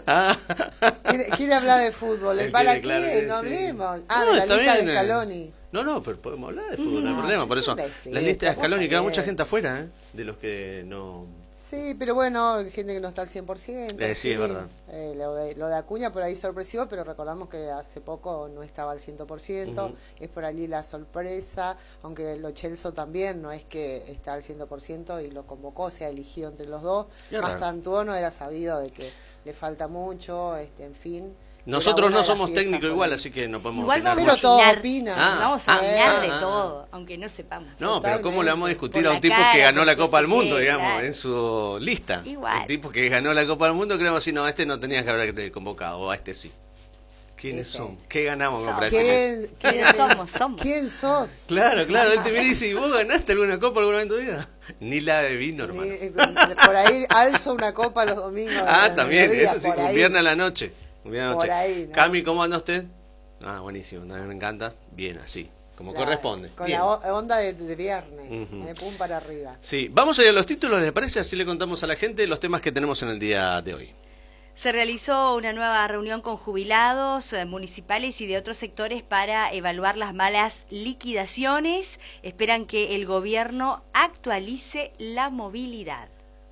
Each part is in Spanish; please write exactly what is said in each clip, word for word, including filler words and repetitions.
Ah. ¿Quiere, quiere hablar de fútbol? ¿El para qué? Claro que No sí. hablemos. Ah, No, de la está lista bien, de eh. Scaloni. No, no, pero podemos hablar de fútbol, no hay No, problema. Por es eso, un decir, la lista de está Scaloni, queda bien. mucha gente afuera, ¿eh? De los que no... Sí, pero bueno, hay gente que no está al cien por ciento. Eh, sí, es verdad. Eh, lo, de, lo de Acuña por ahí sorpresivo, pero recordamos que hace poco no estaba al cien por ciento. Uh-huh. Es por allí la sorpresa, aunque Lo Celso también no es que está al cien por ciento y lo convocó, se eligió entre los dos. Hasta Antuono era sabido de que le falta mucho, este, en fin. Nosotros no somos técnicos igual, así que no podemos igual opinar vamos mucho. Pero todo opina. Ah, vamos a opinar ah, de ah, todo, aunque no sepamos. No, Totalmente. pero ¿cómo le vamos a discutir Por a un la tipo cara, que ganó la porque Copa del sí, Mundo, digamos, claro. en su lista? Igual. Un tipo que ganó la Copa del Mundo, creemos así, no, a este no tenías que haber convocado, o a este sí. ¿Quiénes Ese. son? ¿Qué ganamos? Me Somos. parece que- ¿Quién, ¿Quiénes somos? Somos. ¿Quién sos? Claro, claro, él te viene y dice, ¿y vos ganaste alguna copa alguna vez en tu vida? Ni la de vino, hermano. Eh, Por ahí alzo una copa los domingos. Ah, a la también, mediodía, eso sí, por un ahí. viernes a la noche. Un viernes a la Por noche. ahí, ¿no? Cami, ¿cómo anda usted? Ah, buenísimo, también me encanta. Bien, así, como La- corresponde. Con Bien. la o- onda de, de viernes, Ujú. eh, pum para arriba. Sí, vamos a ir a los títulos, ¿les parece? Así le contamos a la gente los temas que tenemos en el día de hoy. Se realizó una nueva reunión con jubilados eh, municipales y de otros sectores para evaluar las malas liquidaciones. Esperan que el gobierno actualice la movilidad.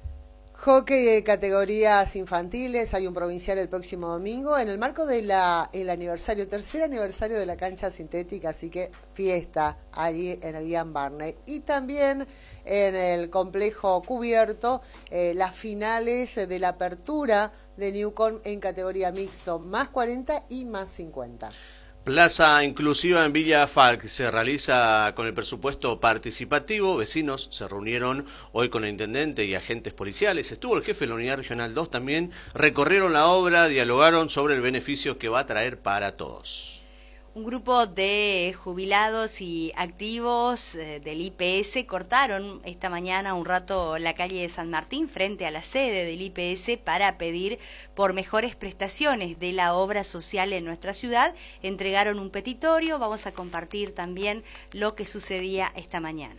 Hockey de categorías infantiles, hay un provincial el próximo domingo en el marco del el aniversario, tercer aniversario de la cancha sintética, así que fiesta allí en el Ian Barney. Y también en el complejo cubierto, eh, las finales de la apertura de Newcom en categoría mixto, más cuarenta y más cincuenta. Plaza inclusiva en Villa Falk se realiza con el presupuesto participativo. Vecinos se reunieron hoy con el intendente y agentes policiales. Estuvo el jefe de la Unidad Regional dos también. Recorrieron la obra, dialogaron sobre el beneficio que va a traer para todos. Un grupo de jubilados y activos eh, del I P S cortaron esta mañana un rato la calle de San Martín frente a la sede del I P S para pedir por mejores prestaciones de la obra social en nuestra ciudad. Entregaron un petitorio, vamos a compartir también lo que sucedía esta mañana.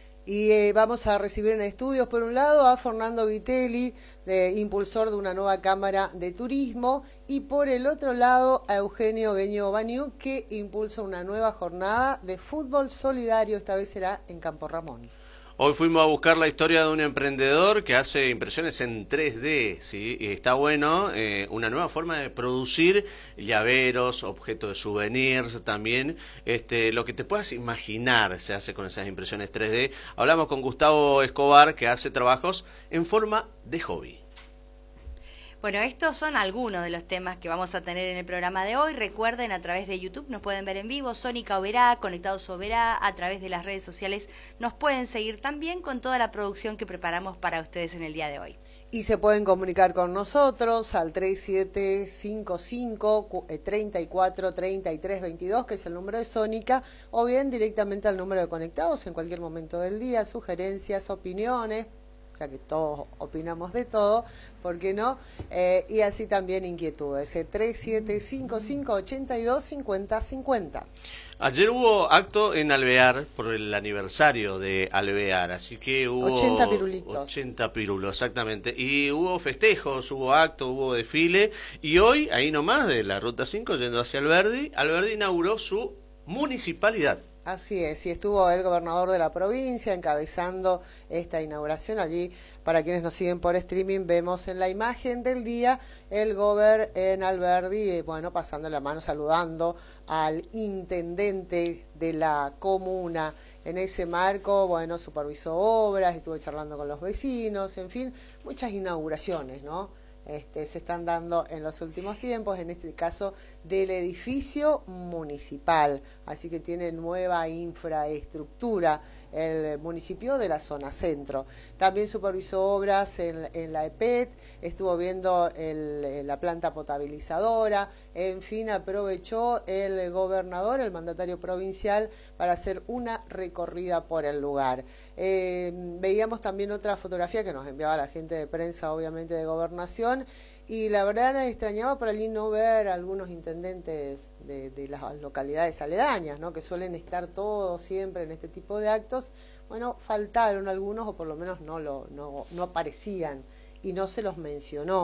Y eh, vamos a recibir en estudios, por un lado, a Fernando Vitelli, de, impulsor de una nueva Cámara de Turismo, y por el otro lado, a Eugenio Gueño Baniú, que impulsa una nueva jornada de fútbol solidario, esta vez será en Campo Ramón. Hoy fuimos a buscar la historia de un emprendedor que hace impresiones en tres D, ¿sí? Y está bueno, eh, una nueva forma de producir llaveros, objetos de souvenirs también, este, lo que te puedas imaginar se hace con esas impresiones tres D. Hablamos con Gustavo Escobar, que hace trabajos en forma de hobby. Bueno, estos son algunos de los temas que vamos a tener en el programa de hoy. Recuerden, a través de YouTube nos pueden ver en vivo, Sónica Oberá, Conectados Oberá, a través de las redes sociales nos pueden seguir también con toda la producción que preparamos para ustedes en el día de hoy. Y se pueden comunicar con nosotros al tres siete cinco cinco, treinta y cuatro, treinta y tres, veintidós, que es el número de Sónica, o bien directamente al número de Conectados en cualquier momento del día, sugerencias, opiniones, ya que todos opinamos de todo, ¿por qué no? Eh, y así también inquietudes, tres siete cinco cinco, ochenta y dos, cincuenta, cincuenta. Ayer hubo acto en Alvear por el aniversario de Alvear, así que hubo... ochenta pirulitos. ochenta pirulos, exactamente. Y hubo festejos, hubo acto, hubo desfile, y hoy, ahí nomás, de la Ruta cinco, yendo hacia Alberdi, Alberdi inauguró su municipalidad. Así es, y estuvo el gobernador de la provincia encabezando esta inauguración. Allí, para quienes nos siguen por streaming, vemos en la imagen del día el gober en Alberdi, bueno, pasando la mano, saludando al intendente de la comuna. En ese marco, bueno, supervisó obras, estuvo charlando con los vecinos, en fin, muchas inauguraciones, ¿no? Este, se están dando en los últimos tiempos, en este caso del edificio municipal, así que tiene nueva infraestructura el municipio de la zona centro. También supervisó obras en, en la E P E T, estuvo viendo el, la planta potabilizadora, en fin, aprovechó el gobernador, el mandatario provincial, para hacer una recorrida por el lugar. Eh, veíamos también otra fotografía que nos enviaba la gente de prensa, obviamente de Gobernación, y la verdad me extrañaba por allí no ver a algunos intendentes de, de las localidades aledañas, ¿no? Que suelen estar todos siempre en este tipo de actos. Bueno, faltaron algunos, o por lo menos no, lo, no, no aparecían y no se los mencionó.